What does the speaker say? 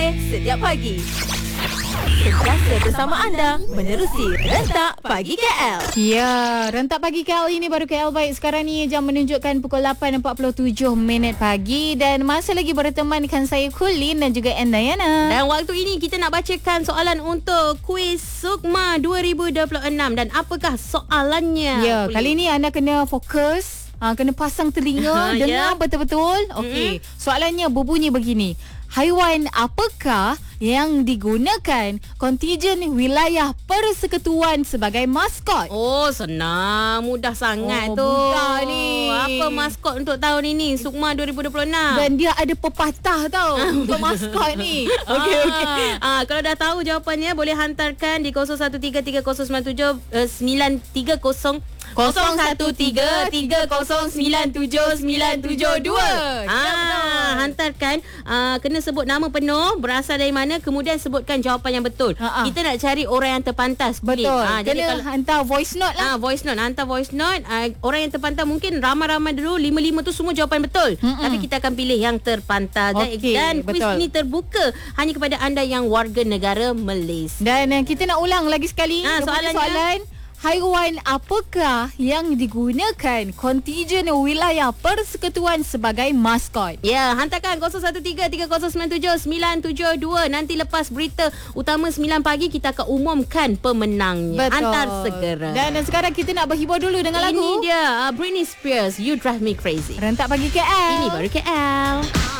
setiap pagi. Sentiasa bersama anda menerusi Rentak Pagi KL. Ya, Rentak Pagi KL ini baru KL Baik. Sekarang ni jam menunjukkan pukul 8.47 pagi dan masih lagi berteman dengan saya Kulin dan juga Endayana. Dan waktu ini kita nak bacakan soalan untuk kuis Sukma 2026. Dan apakah soalannya? Ya, kali ni anda kena fokus, kena pasang telinga, dengar betul-betul. Okey, soalannya berbunyi begini. Haiwan apakah yang digunakan kontijen wilayah persekutuan sebagai maskot? Oh, senang. Mudah sangat tu. Mudah ni. Apa maskot untuk tahun ini? Sukma 2026. Dan dia ada pepatah tau untuk maskot ni. Okey. Kalau dah tahu jawapannya, boleh hantarkan di 0133097930 0133097972. Hantarkan, kena sebut nama penuh, berasal dari mana, kemudian sebutkan jawapan yang betul. Kita nak cari orang yang terpantas. Betul. Jadi kena hantar voice note lah. Hantar voice note. Orang yang terpantas mungkin ramai-ramai dulu 5 tu semua jawapan betul. Tapi kita akan pilih yang terpantas. Dan kuis ini terbuka hanya kepada anda yang warga negara Malaysia. Dan kita nak ulang lagi sekali soalan. Haiwan apakah yang digunakan kontijen wilayah persekutuan sebagai maskot? Ya, hantarkan 0133097972. Nanti lepas berita utama 9 pagi kita akan umumkan pemenangnya. Betul. Hantar segera. Dan sekarang kita nak berhibur dulu dengan lagu. Ini dia Britney Spears, You Drive Me Crazy. Rentak Pagi KL. Ini baru KL.